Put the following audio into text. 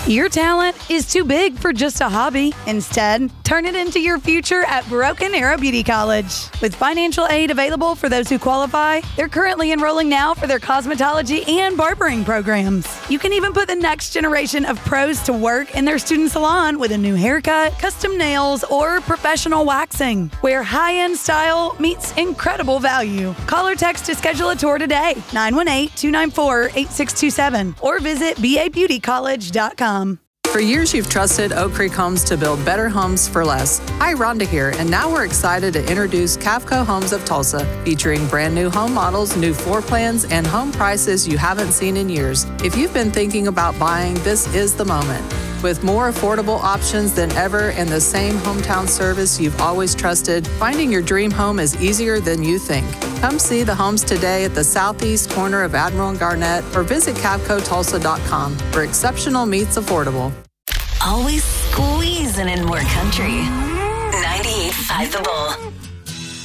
Your talent is too big for just a hobby. Instead, turn it into your future at Broken Arrow Beauty College. With financial aid available for those who qualify, they're currently enrolling now for their cosmetology and barbering programs. You can even put the next generation of pros to work in their student salon with a new haircut, custom nails, or professional waxing, where high-end style meets incredible value. Call or text to schedule a tour today, 918-294-8627, or visit babeautycollege.com. For years, you've trusted Oak Creek Homes to build better homes for less. Hi, Rhonda here, and now we're excited to introduce Cavco Homes of Tulsa, featuring brand new home models, new floor plans, and home prices you haven't seen in years. If you've been thinking about buying, this is the moment. With more affordable options than ever and the same hometown service you've always trusted, finding your dream home is easier than you think. Come see the homes today at the southeast corner of Admiral and Garnett, or visit CavcoTulsa.com, where exceptional meets affordable. Always squeezing in more country. 98.5 The Bull.